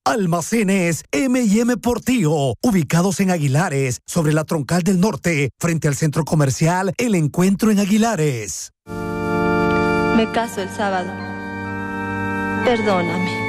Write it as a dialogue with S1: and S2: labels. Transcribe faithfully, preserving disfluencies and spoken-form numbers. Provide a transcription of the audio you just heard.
S1: Almacenes eme y eme Portillo, ubicados en Aguilares, sobre la Troncal del Norte, frente al centro comercial El Encuentro en Aguilares.
S2: Me caso el sábado. Perdóname.